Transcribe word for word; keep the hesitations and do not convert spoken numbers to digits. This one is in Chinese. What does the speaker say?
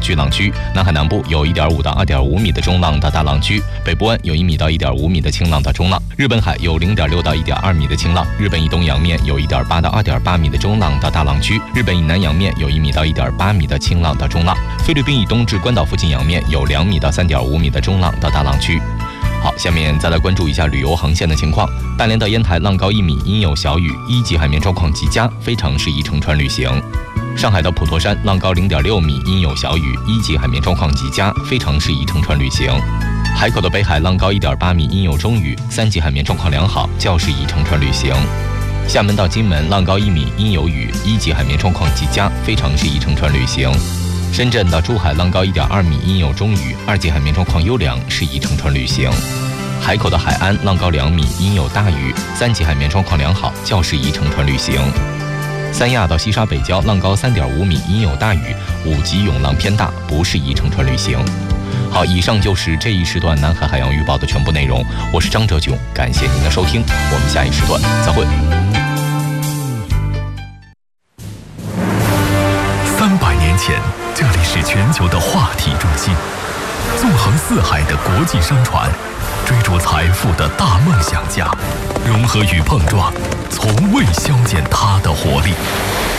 巨浪区，南海南部有一点五到二点五米的中浪到大浪区，北部湾有一米到一点五米的轻浪到中浪，日本海有零点六到一点二米的轻浪，日本以东洋面有一点八到二点八米的中浪到大浪区，日本以南洋面有一米到一点八米的轻浪到中浪，菲律宾以东至关岛附近洋面有两米到三点五米的中浪到大浪区。好，下面再来关注一下旅游航线的情况。大连到烟台浪高一米，阴有小雨，一级海面状况极佳，非常适宜乘船旅行。上海到普陀山浪高零点六米，阴有小雨，一级海面状况极佳，非常适宜乘船旅行。海口的北海浪高一点八米，阴有中雨，三级海面状况良好，较适宜乘船旅行。厦门到金门浪高一米，阴有雨，一级海面状况极佳，非常适宜乘船旅行。深圳到珠海浪高一点二米，阴有中雨，二级海面状况优良，适宜乘船旅行。海口的海安浪高两米，阴有大雨，三级海面状况良好，较适宜乘船旅行。三亚到西沙北礁浪高三点五米，阴有大雨，五级涌浪偏大，不适宜乘船旅行。好，以上就是这一时段南海海洋预报的全部内容。我是张哲炯，感谢您的收听，我们下一时段再会。 三百年前，这里是全球的话题中心，纵横四海的国际商船，追逐财富的大梦想家，融合与碰撞，从未消减它的活力。